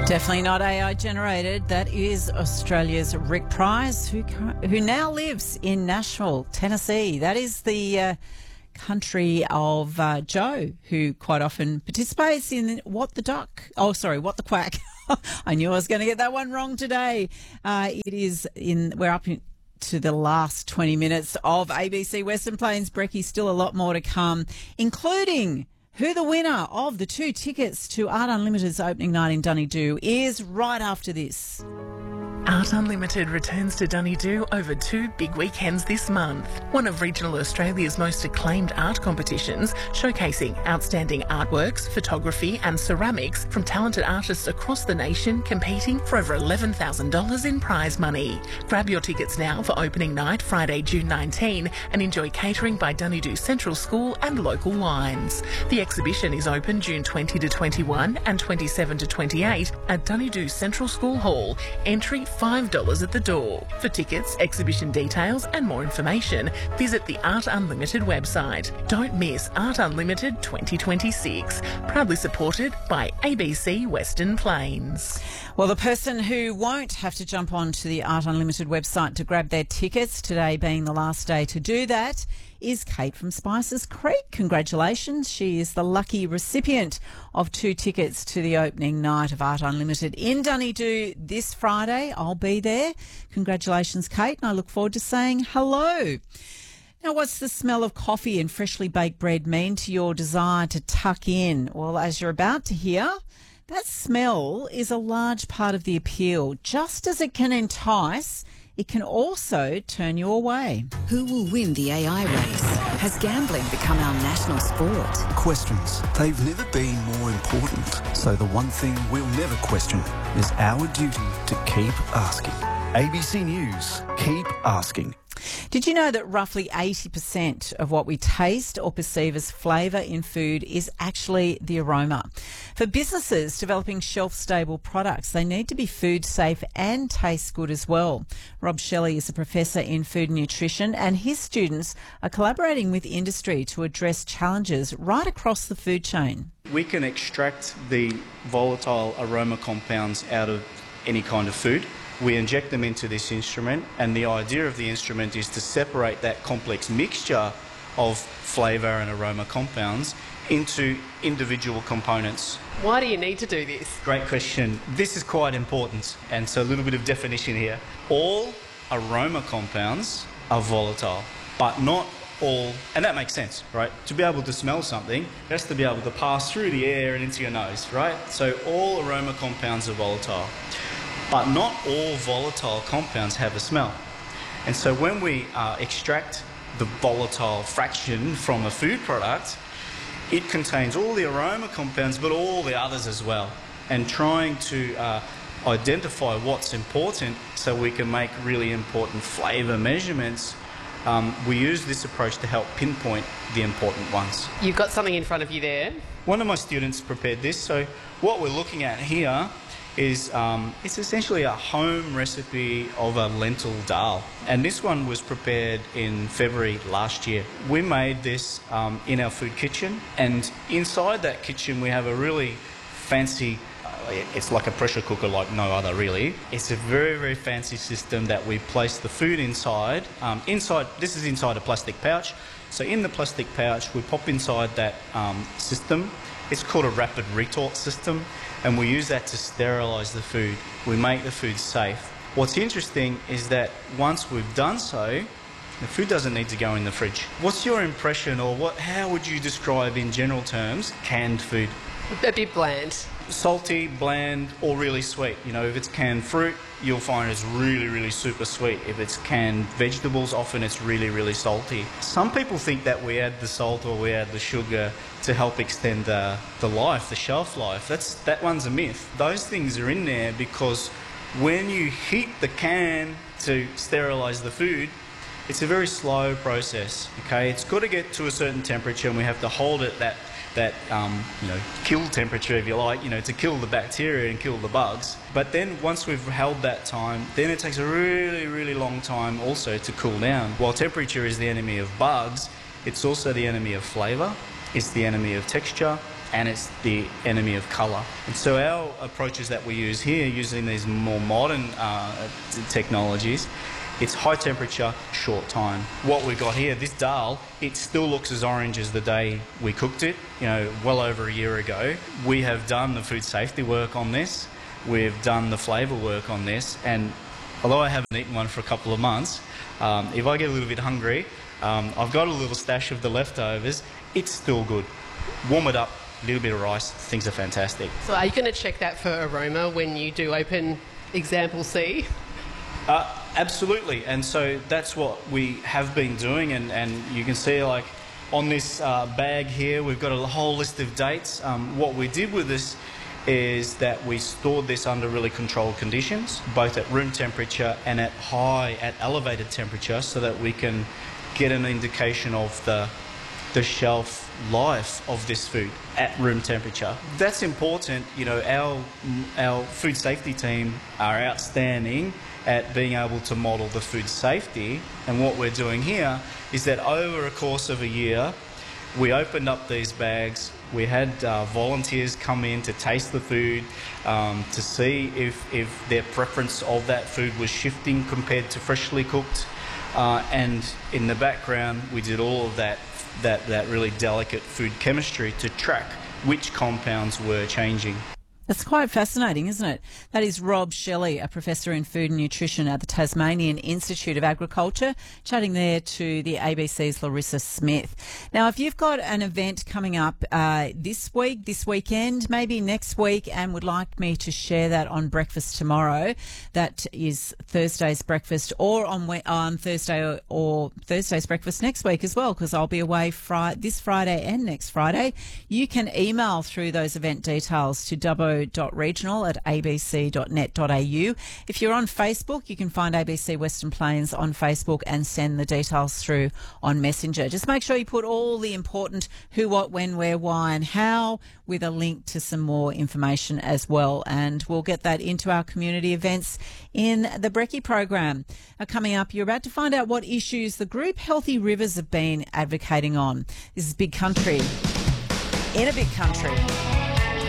Definitely not AI generated. That is Australia's Rick Price, who now lives in Nashville, Tennessee. That is the country of Joe, who quite often participates in What the Quack. I knew I was going to get that one wrong today. We're up to the last 20 minutes of ABC Western Plains. Brecky, still a lot more to come, including who the winner of the 2 tickets to Art Unlimited's opening night in Dunedoo is right after this. Art Unlimited returns to Dunedoo over 2 big weekends this month. One of regional Australia's most acclaimed art competitions, showcasing outstanding artworks, photography and ceramics from talented artists across the nation, competing for over $11,000 in prize money. Grab your tickets now for opening night Friday, June 19 and enjoy catering by Dunedoo Central School and local wines. The exhibition is open June 20 to 21 and 27 to 28 at Dunedoo Central School Hall. Entry $5 at the door. For tickets, exhibition details and more information, visit the Art Unlimited website. Don't miss Art Unlimited 2026. Proudly supported by ABC Western Plains. Well, the person who won't have to jump onto the Art Unlimited website to grab their tickets, today being the last day to do that, is Kate from Spices Creek. Congratulations. She is the lucky recipient of 2 tickets to the opening night of Art Unlimited in Dunedoo this Friday. I'll be there. Congratulations, Kate, and I look forward to saying hello. Now, what's the smell of coffee and freshly baked bread mean to your desire to tuck in? Well, as you're about to hear, that smell is a large part of the appeal. Just as it can entice, it can also turn you away. Who will win the AI race? Has gambling become our national sport? Questions. They've never been more important. So the one thing we'll never question is our duty to keep asking. ABC News. Keep asking. Did you know that roughly 80% of what we taste or perceive as flavour in food is actually the aroma? For businesses developing shelf-stable products, they need to be food safe and taste good as well. Rob Shelley is a professor in food and nutrition, and his students are collaborating with industry to address challenges right across the food chain. We can extract the volatile aroma compounds out of any kind of food. We inject them into this instrument, and the idea of the instrument is to separate that complex mixture of flavour and aroma compounds into individual components. Why do you need to do this? Great question. This is quite important, and so a little bit of definition here. All aroma compounds are volatile, but not all, and that makes sense, right? To be able to smell something, it has to be able to pass through the air and into your nose, right? So all aroma compounds are volatile. But not all volatile compounds have a smell. And so when we extract the volatile fraction from a food product, it contains all the aroma compounds, but all the others as well. And trying to identify what's important so we can make really important flavour measurements, we use this approach to help pinpoint the important ones. You've got something in front of you there. One of my students prepared this. So what we're looking at here is it's essentially a home recipe of a lentil dal, and this one was prepared in February last year. We made this in our food kitchen, and inside that kitchen we have a really fancy, it's like a pressure cooker like no other really. It's a very, very fancy system that we place the food inside. This is inside a plastic pouch, so in the plastic pouch we pop inside that system. It's called a rapid retort system, and we use that to sterilise the food. We make the food safe. What's interesting is that once we've done so, the food doesn't need to go in the fridge. What's your impression, or how would you describe in general terms canned food? A bit bland. Salty, bland, or really sweet. You know, if it's canned fruit, you'll find it's really, really super sweet. If it's canned vegetables, often it's really, really salty. Some people think that we add the salt or we add the sugar to help extend the life, the shelf life. That one's a myth. Those things are in there because when you heat the can to sterilise the food, it's a very slow process, okay? It's got to get to a certain temperature, and we have to hold it that kill temperature, if you like, to kill the bacteria and kill the bugs. But then once we've held that time, then it takes a really, really long time also to cool down. While temperature is the enemy of bugs, it's also the enemy of flavour, it's the enemy of texture, and it's the enemy of colour. And so our approaches that we use here, using these more modern technologies, it's high temperature, short time. What we've got here, this dal, it still looks as orange as the day we cooked it, well over a year ago. We have done the food safety work on this. We've done the flavour work on this. And although I haven't eaten one for a couple of months, if I get a little bit hungry, I've got a little stash of the leftovers. It's still good. Warm it up, a little bit of rice, things are fantastic. So are you going to check that for aroma when you do open example C? Absolutely, and so that's what we have been doing, and you can see like on this bag here we've got a whole list of dates. What we did with this is that we stored this under really controlled conditions, both at room temperature and at elevated temperature, so that we can get an indication of the shelf life of this food at room temperature. That's important. Our food safety team are outstanding at being able to model the food safety, and what we're doing here is that over a course of a year we opened up these bags. We had volunteers come in to taste the food, to see if their preference of that food was shifting compared to freshly cooked, and in the background we did all of that really delicate food chemistry to track which compounds were changing. That's quite fascinating, isn't it? That is Rob Shelley, a professor in food and nutrition at the Tasmanian Institute of Agriculture, chatting there to the ABC's Larissa Smith. Now, if you've got an event coming up this week, this weekend, maybe next week, and would like me to share that on Breakfast Tomorrow, that is Thursday's breakfast, or on Thursday or Thursday's breakfast next week as well, because I'll be away this Friday and next Friday, you can email through those event details to dubbo.regional@abc.net.au. If you're on Facebook, you can find ABC Western Plains on Facebook and send the details through on Messenger. Just make sure you put all the important who, what, when, where, why and how with a link to some more information as well. And we'll get that into our community events in the Brekkie program. Coming up, you're about to find out what issues the group Healthy Rivers have been advocating on. This is Big Country in a big country.